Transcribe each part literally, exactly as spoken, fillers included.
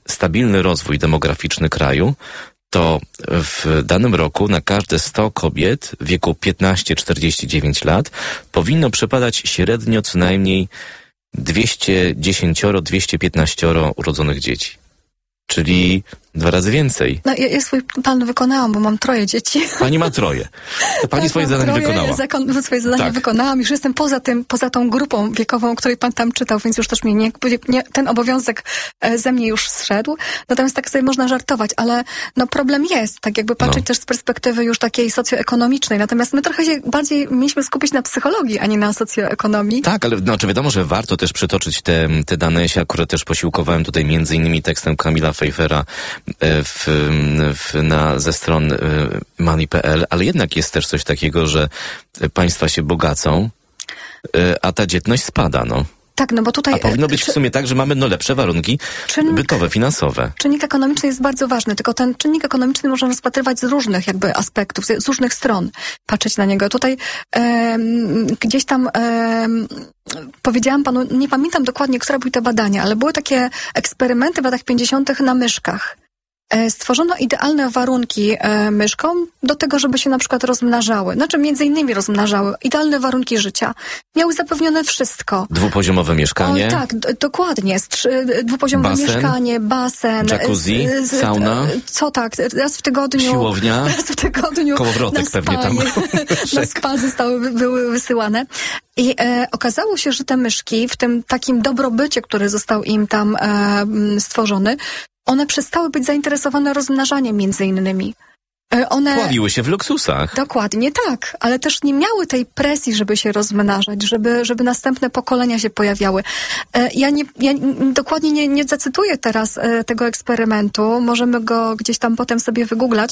stabilny rozwój demograficzny kraju, to w danym roku na każde sto kobiet w wieku piętnaście do czterdziestu dziewięciu lat powinno przypadać średnio co najmniej dwieście dziesięć do dwieście piętnaście urodzonych dzieci. Czyli dwa razy więcej. No ja, ja swój plan wykonałam, bo mam troje dzieci. Pani ma troje. To pani tak, swoje zadanie troje, wykonała. Zakon, swoje zadanie tak. wykonałam. Już jestem poza tym, poza tą grupą wiekową, o której pan tam czytał, więc już też mnie nie, nie, ten obowiązek ze mnie już zszedł. Natomiast tak sobie można żartować, ale no problem jest, tak jakby patrzeć no. też z perspektywy już takiej socjoekonomicznej. Natomiast my trochę się bardziej mieliśmy skupić na psychologii, a nie na socjoekonomii. Tak, ale no, czy wiadomo, że warto też przytoczyć te, te dane. Ja się akurat też posiłkowałem tutaj między innymi tekstem Kamila Pfeiffera w, w, na, ze stron money kropka p l, ale jednak jest też coś takiego, że państwa się bogacą, a ta dzietność spada, no. Tak, no bo tutaj... A powinno być w sumie tak, że mamy no lepsze warunki czynnik, bytowe, finansowe. Czynnik ekonomiczny jest bardzo ważny, tylko ten czynnik ekonomiczny można rozpatrywać z różnych jakby aspektów, z, z różnych stron patrzeć na niego. Tutaj em, gdzieś tam em, powiedziałam panu, nie pamiętam dokładnie, kto robił te badania, ale były takie eksperymenty w latach pięćdziesiątych na myszkach. Stworzono idealne warunki e, myszkom do tego, żeby się na przykład rozmnażały. Znaczy między innymi rozmnażały. Idealne warunki życia. Miały zapewnione wszystko. Dwupoziomowe mieszkanie. O, tak, d- dokładnie. Strzy- dwupoziomowe basen, mieszkanie, basen. Jacuzzi, z, z, sauna. Co tak, raz w tygodniu. Siłownia. Raz w tygodniu. Kołowrotek pewnie tam. Na spa zostały, były wysyłane. I e, okazało się, że te myszki w tym takim dobrobycie, który został im tam e, stworzony, one przestały być zainteresowane rozmnażaniem między innymi. One... Pławiły się w luksusach. Dokładnie tak, ale też nie miały tej presji, żeby się rozmnażać, żeby, żeby następne pokolenia się pojawiały. Ja, nie, ja dokładnie nie, nie zacytuję teraz tego eksperymentu, możemy go gdzieś tam potem sobie wygooglać,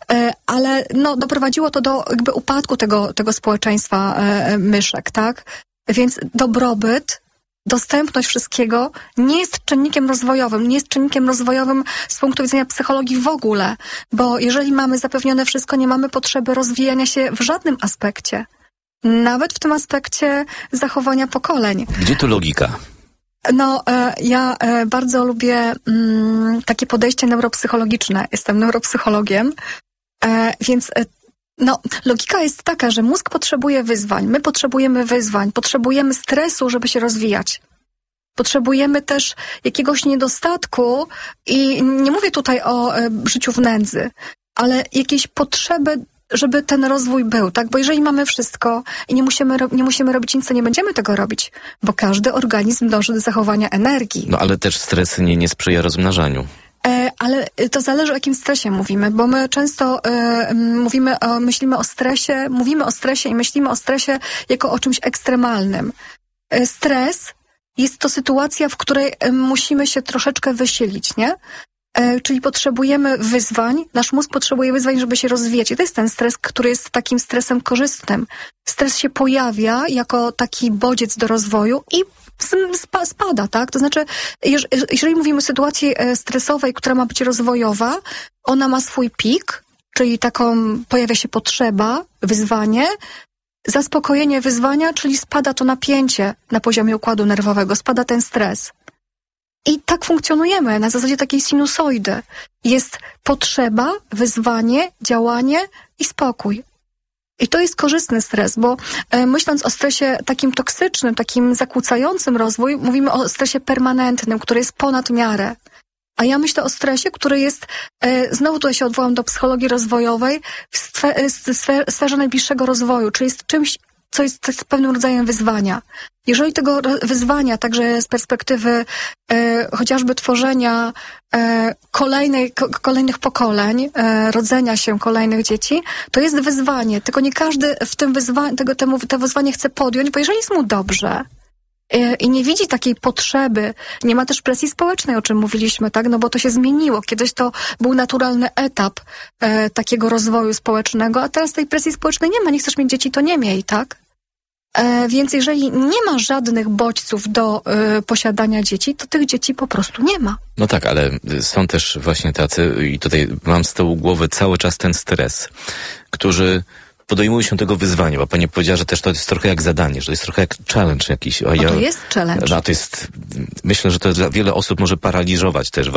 ale no, doprowadziło to do jakby upadku tego, tego społeczeństwa myszek, tak? Więc dobrobyt, dostępność wszystkiego nie jest czynnikiem rozwojowym, nie jest czynnikiem rozwojowym z punktu widzenia psychologii w ogóle, bo jeżeli mamy zapewnione wszystko, nie mamy potrzeby rozwijania się w żadnym aspekcie. Nawet w tym aspekcie zachowania pokoleń. Gdzie tu logika? No, e, ja e, bardzo lubię mm, takie podejście neuropsychologiczne. Jestem neuropsychologiem, e, więc e, No, logika jest taka, że mózg potrzebuje wyzwań, my potrzebujemy wyzwań, potrzebujemy stresu, żeby się rozwijać. Potrzebujemy też jakiegoś niedostatku i nie mówię tutaj o e, życiu w nędzy, ale jakiejś potrzeby, żeby ten rozwój był, tak? Bo jeżeli mamy wszystko i nie musimy, ro- nie musimy robić nic, to nie będziemy tego robić, bo każdy organizm dąży do zachowania energii. No, ale też stres nie, nie sprzyja rozmnażaniu. Ale to zależy, o jakim stresie mówimy, bo my często y, mówimy o, myślimy o stresie, mówimy o stresie i myślimy o stresie jako o czymś ekstremalnym. Y, stres jest to sytuacja, w której y, musimy się troszeczkę wysilić, nie? Y, czyli potrzebujemy wyzwań, nasz mózg potrzebuje wyzwań, żeby się rozwijać. I to jest ten stres, który jest takim stresem korzystnym. Stres się pojawia jako taki bodziec do rozwoju i spada, tak? To znaczy, jeżeli mówimy o sytuacji stresowej, która ma być rozwojowa, ona ma swój pik, czyli taką, pojawia się potrzeba, wyzwanie, zaspokojenie wyzwania, czyli spada to napięcie na poziomie układu nerwowego, spada ten stres. I tak funkcjonujemy, na zasadzie takiej sinusoidy. Jest potrzeba, wyzwanie, działanie i spokój. I to jest korzystny stres, bo e, myśląc o stresie takim toksycznym, takim zakłócającym rozwój, mówimy o stresie permanentnym, który jest ponad miarę. A ja myślę o stresie, który jest, e, znowu tutaj się odwołam do psychologii rozwojowej, w sfe, sfe, sferze najbliższego rozwoju, czyli jest czymś, co jest pewnym rodzajem wyzwania. Jeżeli tego wyzwania, także z perspektywy e, chociażby tworzenia e, kolejnej, ko, kolejnych pokoleń, e, rodzenia się kolejnych dzieci, to jest wyzwanie. Tylko nie każdy w tym wyzwaniu, tego, temu, to wyzwanie chce podjąć, bo jeżeli jest mu dobrze e, i nie widzi takiej potrzeby, nie ma też presji społecznej, o czym mówiliśmy, tak? No bo to się zmieniło. Kiedyś to był naturalny etap e, takiego rozwoju społecznego, a teraz tej presji społecznej nie ma. Nie chcesz mieć dzieci, to nie miej, tak? E, więc jeżeli nie ma żadnych bodźców do e, posiadania dzieci, to tych dzieci po prostu nie ma. No tak, ale są też właśnie tacy, i tutaj mam z tyłu głowy cały czas ten stres, którzy podejmują się tego wyzwania, bo pani powiedziała, że też to jest trochę jak zadanie, że to jest trochę jak challenge jakiś. A no ja, to jest challenge. A to jest, myślę, że to dla wiele osób może paraliżować też.